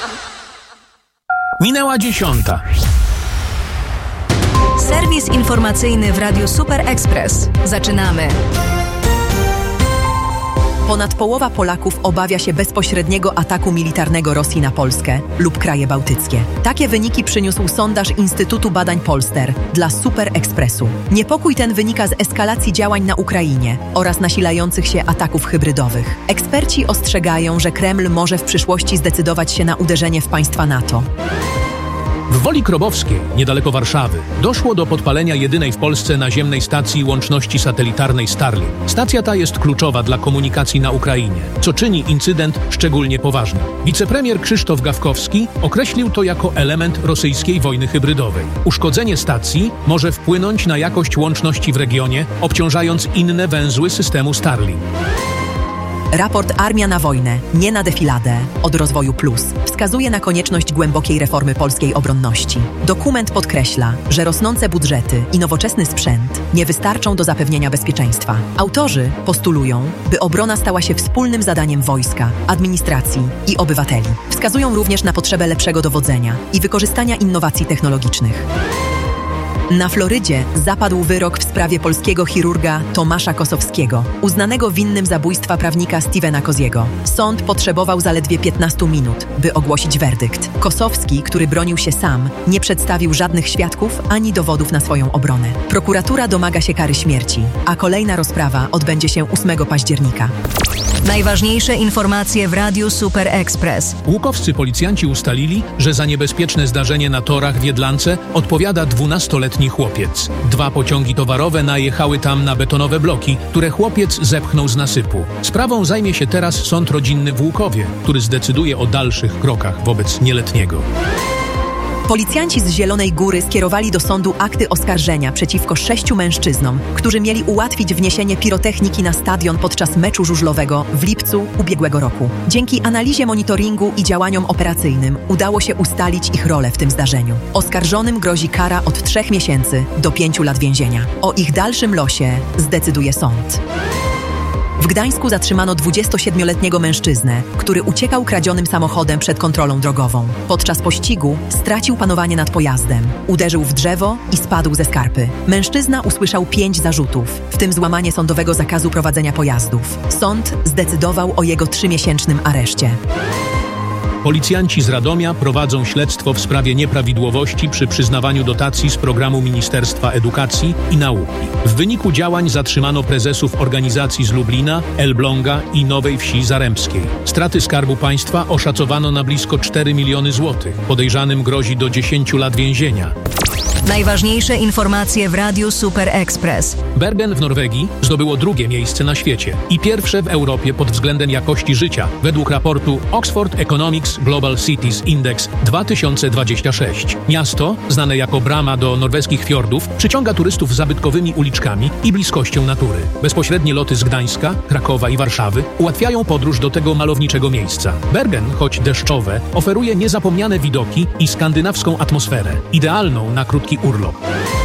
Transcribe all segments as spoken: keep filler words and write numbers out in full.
Minęła dziesiąta. Serwis informacyjny w Radiu Super Express. Zaczynamy. Ponad połowa Polaków obawia się bezpośredniego ataku militarnego Rosji na Polskę lub kraje bałtyckie. Takie wyniki przyniósł sondaż Instytutu Badań Polster dla Super Expressu. Niepokój ten wynika z eskalacji działań na Ukrainie oraz nasilających się ataków hybrydowych. Eksperci ostrzegają, że Kreml może w przyszłości zdecydować się na uderzenie w państwa NATO. W Woli Krobowskiej, niedaleko Warszawy, doszło do podpalenia jedynej w Polsce naziemnej stacji łączności satelitarnej Starlink. Stacja ta jest kluczowa dla komunikacji na Ukrainie, co czyni incydent szczególnie poważny. Wicepremier Krzysztof Gawkowski określił to jako element rosyjskiej wojny hybrydowej. Uszkodzenie stacji może wpłynąć na jakość łączności w regionie, obciążając inne węzły systemu Starlink. Raport Armia na wojnę, nie na defiladę od Rozwoju Plus wskazuje na konieczność głębokiej reformy polskiej obronności. Dokument podkreśla, że rosnące budżety i nowoczesny sprzęt nie wystarczą do zapewnienia bezpieczeństwa. Autorzy postulują, by obrona stała się wspólnym zadaniem wojska, administracji i obywateli. Wskazują również na potrzebę lepszego dowodzenia i wykorzystania innowacji technologicznych. Na Florydzie zapadł wyrok w sprawie polskiego chirurga Tomasza Kosowskiego, uznanego winnym zabójstwa prawnika Stevena Koziego. Sąd potrzebował zaledwie piętnastu minut, by ogłosić werdykt. Kosowski, który bronił się sam, nie przedstawił żadnych świadków ani dowodów na swoją obronę. Prokuratura domaga się kary śmierci, a kolejna rozprawa odbędzie się ósmego października. Najważniejsze informacje w Radiu Super Express. Łukowscy policjanci ustalili, że za niebezpieczne zdarzenie na torach w Jedlance odpowiada dwunastoletni chłopiec. Dwa pociągi towarowe najechały tam na betonowe bloki, które chłopiec zepchnął z nasypu. Sprawą zajmie się teraz sąd rodzinny w Łukowie, który zdecyduje o dalszych krokach wobec nieletniego. Policjanci z Zielonej Góry skierowali do sądu akty oskarżenia przeciwko sześciu mężczyznom, którzy mieli ułatwić wniesienie pirotechniki na stadion podczas meczu żużlowego w lipcu ubiegłego roku. Dzięki analizie monitoringu i działaniom operacyjnym udało się ustalić ich rolę w tym zdarzeniu. Oskarżonym grozi kara od trzech miesięcy do pięciu lat więzienia. O ich dalszym losie zdecyduje sąd. W Gdańsku zatrzymano dwudziestosiedmioletniego mężczyznę, który uciekał kradzionym samochodem przed kontrolą drogową. Podczas pościgu stracił panowanie nad pojazdem, uderzył w drzewo i spadł ze skarpy. Mężczyzna usłyszał pięć zarzutów, w tym złamanie sądowego zakazu prowadzenia pojazdów. Sąd zdecydował o jego trzymiesięcznym areszcie. Policjanci z Radomia prowadzą śledztwo w sprawie nieprawidłowości przy przyznawaniu dotacji z programu Ministerstwa Edukacji i Nauki. W wyniku działań zatrzymano prezesów organizacji z Lublina, Elbląga i Nowej Wsi Zarębskiej. Straty Skarbu Państwa oszacowano na blisko cztery miliony złotych. Podejrzanym grozi do dziesięciu lat więzienia. Najważniejsze informacje w Radiu Super Express. Bergen w Norwegii zdobyło drugie miejsce na świecie i pierwsze w Europie pod względem jakości życia, według raportu Oxford Economics Global Cities Index dwa tysiące dwudziesty szósty. Miasto, znane jako brama do norweskich fiordów, przyciąga turystów zabytkowymi uliczkami i bliskością natury. Bezpośrednie loty z Gdańska, Krakowa i Warszawy ułatwiają podróż do tego malowniczego miejsca. Bergen, choć deszczowe, oferuje niezapomniane widoki i skandynawską atmosferę, idealną na krótki urlop.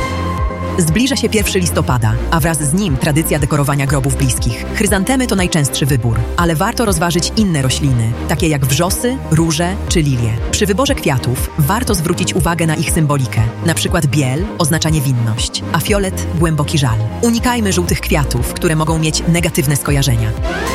Zbliża się pierwszego listopada, a wraz z nim tradycja dekorowania grobów bliskich. Chryzantemy to najczęstszy wybór, ale warto rozważyć inne rośliny, takie jak wrzosy, róże czy lilie. Przy wyborze kwiatów warto zwrócić uwagę na ich symbolikę, na przykład biel oznacza niewinność, a fiolet głęboki żal. Unikajmy żółtych kwiatów, które mogą mieć negatywne skojarzenia.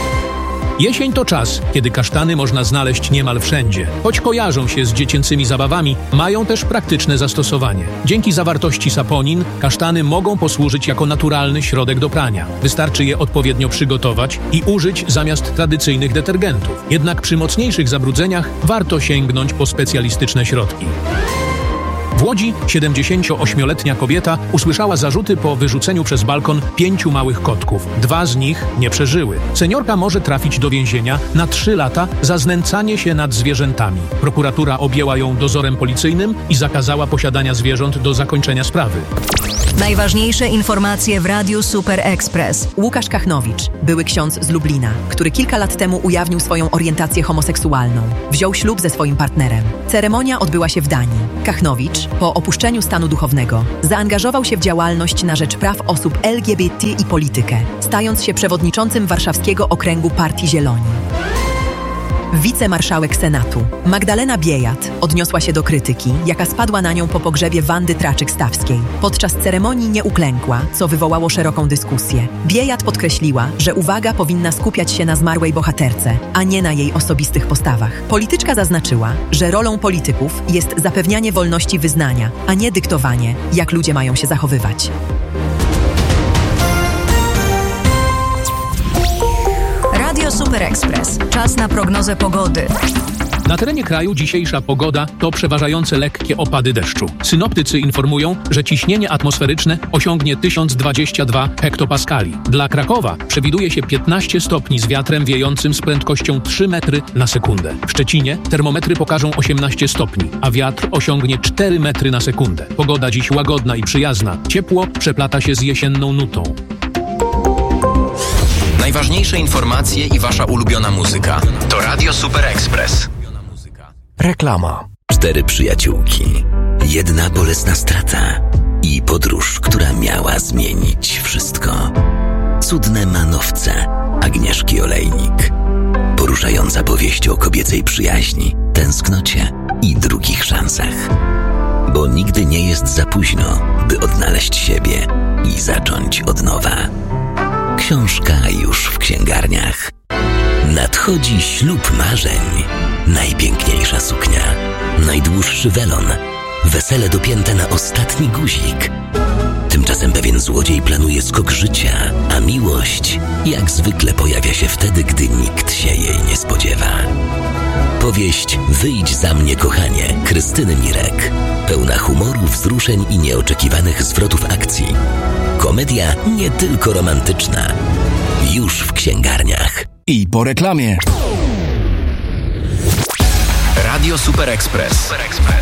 Jesień to czas, kiedy kasztany można znaleźć niemal wszędzie. Choć kojarzą się z dziecięcymi zabawami, mają też praktyczne zastosowanie. Dzięki zawartości saponin kasztany mogą posłużyć jako naturalny środek do prania. Wystarczy je odpowiednio przygotować i użyć zamiast tradycyjnych detergentów. Jednak przy mocniejszych zabrudzeniach warto sięgnąć po specjalistyczne środki. W Łodzi siedemdziesięcioośmioletnia kobieta usłyszała zarzuty po wyrzuceniu przez balkon pięciu małych kotków. Dwa z nich nie przeżyły. Seniorka może trafić do więzienia na trzy lata za znęcanie się nad zwierzętami. Prokuratura objęła ją dozorem policyjnym i zakazała posiadania zwierząt do zakończenia sprawy. Najważniejsze informacje w Radiu Super Express. Łukasz Kachnowicz, były ksiądz z Lublina, który kilka lat temu ujawnił swoją orientację homoseksualną. Wziął ślub ze swoim partnerem. Ceremonia odbyła się w Danii. Kachnowicz, po opuszczeniu stanu duchownego, zaangażował się w działalność na rzecz praw osób L G B T i politykę, stając się przewodniczącym warszawskiego okręgu Partii Zieloni. Wicemarszałek Senatu Magdalena Biejat odniosła się do krytyki, jaka spadła na nią po pogrzebie Wandy Traczyk-Stawskiej. Podczas ceremonii nie uklękła, co wywołało szeroką dyskusję. Biejat podkreśliła, że uwaga powinna skupiać się na zmarłej bohaterce, a nie na jej osobistych postawach. Polityczka zaznaczyła, że rolą polityków jest zapewnianie wolności wyznania, a nie dyktowanie, jak ludzie mają się zachowywać. Radio Super Express. Czas na prognozę pogody. Na terenie kraju dzisiejsza pogoda to przeważające lekkie opady deszczu. Synoptycy informują, że ciśnienie atmosferyczne osiągnie tysiąc dwadzieścia dwa hektopaskali. Dla Krakowa przewiduje się piętnaście stopni z wiatrem wiejącym z prędkością trzy metry na sekundę. W Szczecinie termometry pokażą osiemnaście stopni, a wiatr osiągnie cztery metry na sekundę. Pogoda dziś łagodna i przyjazna. Ciepło przeplata się z jesienną nutą. Najważniejsze informacje i wasza ulubiona muzyka to Radio Super Express. Reklama. Cztery przyjaciółki, jedna bolesna strata i podróż, która miała zmienić wszystko. Cudne manowce Agnieszki Olejnik. Poruszająca powieść o kobiecej przyjaźni, tęsknocie i drugich szansach. Bo nigdy nie jest za późno, by odnaleźć siebie i zacząć od nowa. Książka już w księgarniach. Nadchodzi ślub marzeń. Najpiękniejsza suknia, najdłuższy welon, wesele dopięte na ostatni guzik. Tymczasem pewien złodziej planuje skok życia, a miłość jak zwykle pojawia się wtedy, gdy nikt się jej nie spodziewa. Powieść Wyjdź za mnie, kochanie, Krystyny Mirek. Pełna humoru, wzruszeń i nieoczekiwanych zwrotów akcji. Komedia nie tylko romantyczna. Już w księgarniach. I po reklamie. Radio Super Express.